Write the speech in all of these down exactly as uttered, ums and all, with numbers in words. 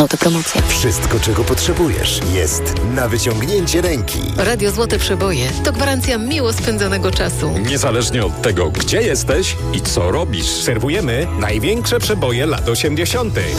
Autopromocja. Wszystko, czego potrzebujesz, jest na wyciągnięcie ręki. Radio Złote Przeboje to gwarancja miło spędzonego czasu. Niezależnie od tego, gdzie jesteś i co robisz. Serwujemy największe przeboje lat osiemdziesiątych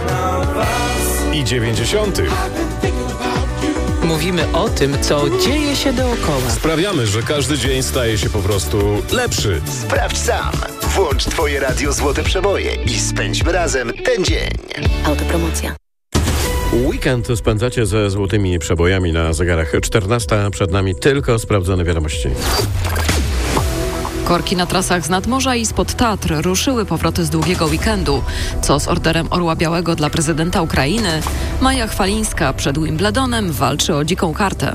i dziewięćdziesiątych. Mówimy o tym, co dzieje się dookoła. Sprawiamy, że każdy dzień staje się po prostu lepszy. Sprawdź sam. Włącz twoje Radio Złote Przeboje i spędźmy razem ten dzień. Autopromocja. Weekend spędzacie ze złotymi przebojami na zegarach. czternasta przed nami, tylko sprawdzone wiadomości. Korki na trasach z nadmorza i spod Tatr ruszyły powroty z długiego weekendu. Co z orderem Orła Białego dla prezydenta Ukrainy? Maja Chwalińska przed Wimbledonem walczy o dziką kartę.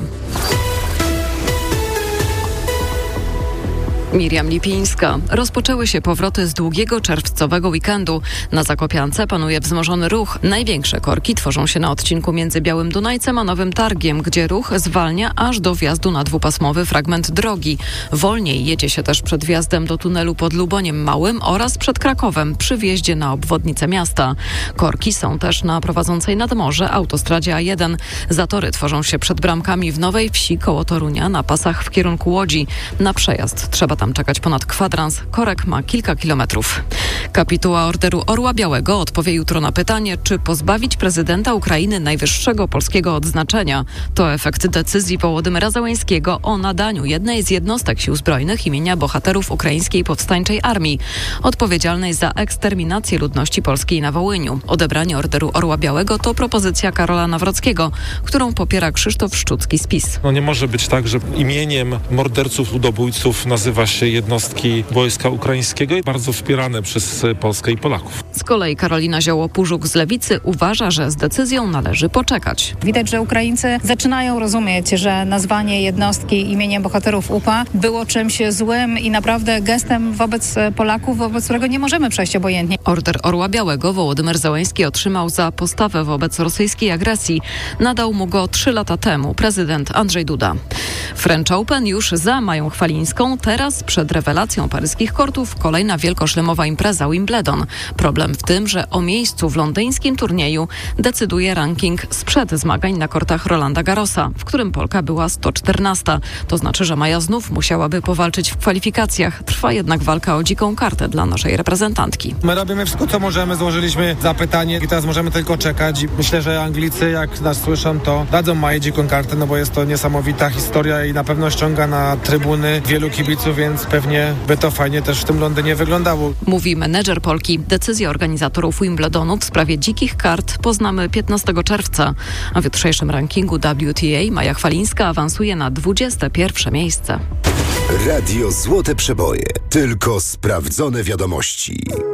Miriam Lipińska. Rozpoczęły się powroty z długiego czerwcowego weekendu. Na Zakopiance panuje wzmożony ruch. Największe korki tworzą się na odcinku między Białym Dunajcem a Nowym Targiem, gdzie ruch zwalnia aż do wjazdu na dwupasmowy fragment drogi. Wolniej jedzie się też przed wjazdem do tunelu pod Luboniem Małym oraz przed Krakowem przy wjeździe na obwodnicę miasta. Korki są też na prowadzącej nad morze autostradzie A jeden. Zatory tworzą się przed bramkami w Nowej Wsi koło Torunia na pasach w kierunku Łodzi. Na przejazd trzeba tam czekać ponad kwadrans. Korek ma kilka kilometrów. Kapituła Orderu Orła Białego odpowie jutro na pytanie, czy pozbawić prezydenta Ukrainy najwyższego polskiego odznaczenia. To efekt decyzji Wołodymyra Zełenskiego o nadaniu jednej z jednostek sił zbrojnych imienia bohaterów Ukraińskiej Powstańczej Armii, odpowiedzialnej za eksterminację ludności polskiej na Wołyniu. Odebranie Orderu Orła Białego to propozycja Karola Nawrockiego, którą popiera Krzysztof Szczucki z PiS. No nie może być tak, że imieniem morderców, ludobójców nazywa się jednostki Wojska Ukraińskiego, bardzo wspierane przez Polskę i Polaków. Z kolei Karolina Zioło-Pużuk z Lewicy uważa, że z decyzją należy poczekać. Widać, że Ukraińcy zaczynają rozumieć, że nazwanie jednostki imieniem bohaterów U P A było czymś złym i naprawdę gestem wobec Polaków, wobec którego nie możemy przejść obojętnie. Order Orła Białego Wołodymyr Zełenski otrzymał za postawę wobec rosyjskiej agresji. Nadał mu go trzy lata temu prezydent Andrzej Duda. French Open już za Mają Chwalińską, teraz przed rewelacją paryskich kortów kolejna wielkoszlemowa impreza Wimbledon. Problem w tym, że o miejscu w londyńskim turnieju decyduje ranking sprzed zmagań na kortach Rolanda Garrosa, w którym Polka była sto czternasta. To znaczy, że Maja znów musiałaby powalczyć w kwalifikacjach. Trwa jednak walka o dziką kartę dla naszej reprezentantki. My robimy wszystko, co możemy. Złożyliśmy zapytanie i teraz możemy tylko czekać. I myślę, że Anglicy, jak nas słyszą, to dadzą Maji dziką kartę, no bo jest to niesamowita historia i na pewno ściąga na trybuny wielu kibiców, więc pewnie by to fajnie też w tym Londynie wyglądało. Mówi menedżer Polki. Decyzję organizatorów Wimbledonu w sprawie dzikich kart poznamy piętnastego czerwca. A w jutrzejszym rankingu W T A Maja Chwalińska awansuje na dwudzieste pierwsze miejsce. Radio Złote Przeboje. Tylko sprawdzone wiadomości.